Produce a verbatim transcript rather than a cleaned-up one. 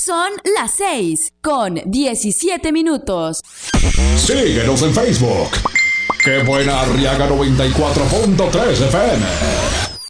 Son las seis con diecisiete minutos. Síguenos en Facebook. ¡Qué buena! Arriaga noventa y cuatro punto tres F M.